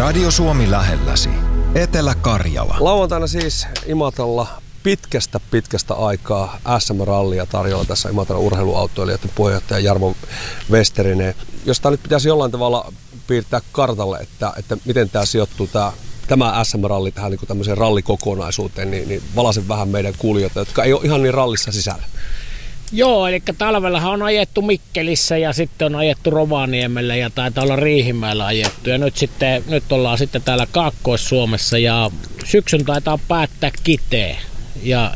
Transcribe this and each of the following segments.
Radio Suomi lähelläsi. Etelä-Karjala. Lauantaina siis Imatralla pitkästä aikaa SM-rallia tarjolla tässä Imatran urheiluautoilijoiden puheenjohtaja Jarmo Westerinen. Jos tämä nyt pitäisi jollain tavalla piirtää kartalle, että miten tämä sijoittuu tämä SM-ralli tähän niin tämmöiseen rallikokonaisuuteen, niin valasen vähän meidän kuulijoita, jotka ei ole ihan niin rallissa sisällä. Joo, eli talvellahan on ajettu Mikkelissä ja sitten on ajettu Rovaniemellä ja taitaa olla Riihimäellä ajettu. Ja nyt ollaan sitten täällä Kaakkois-Suomessa ja syksyn taitaa päättää Kitee. Ja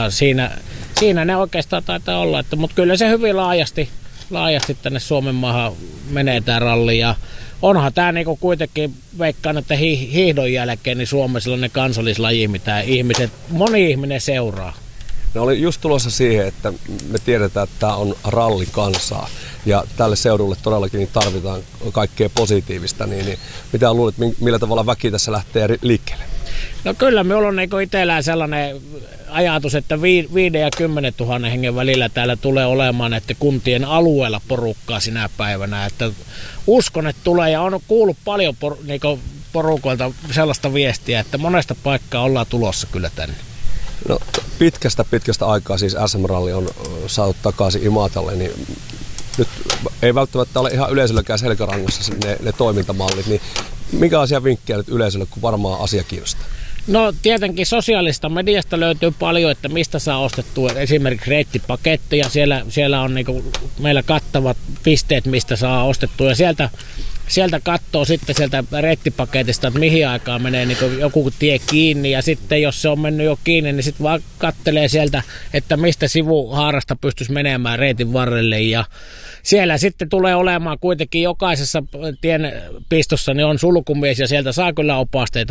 siinä ne oikeastaan taitaa olla, mutta kyllä se hyvin laajasti tänne Suomen maahan menee tämä ralli. Ja onhan tämä niinku kuitenkin, veikkaan, että hiihdon jälkeen niin Suomessa sellainen kansallislaji, mitä moni ihminen seuraa. No oli just tulossa siihen, että me tiedetään, että tämä on rallikansaa ja tälle seudulle todellakin niin tarvitaan kaikkea positiivista. Niin mitä luulet, millä tavalla väki tässä lähtee liikkeelle? No kyllä minulla on niin itsellään sellainen ajatus, että 5 ja 10 000 hengen välillä täällä tulee olemaan näiden kuntien alueella porukkaa sinä päivänä. Että uskon, että tulee ja on kuullut paljon porukoilta sellaista viestiä, että monesta paikkaa ollaan tulossa kyllä tänne. No, pitkästä aikaa siis SM-ralli on saatu takaisin Imatralle, niin nyt ei välttämättä ole ihan yleisölläkään selkärangassa ne toimintamallit, niin minkälaisia vinkkejä nyt yleisölle, kun varmaan asia kiinnostaa? No tietenkin sosiaalista mediasta löytyy paljon, että mistä saa ostettua esimerkiksi reittipaketteja. Siellä on niinku meillä kattavat pisteet, mistä saa ostettua ja sieltä katsoo sitten sieltä reittipaketista, että mihin aikaan menee niin joku tie kiinni ja sitten jos se on mennyt jo kiinni, niin sitten vaan kattelee sieltä, että mistä sivuhaarasta pystyisi menemään reitin varrelle ja siellä sitten tulee olemaan kuitenkin jokaisessa tienpistossa niin on sulkumies ja sieltä saa kyllä opasteita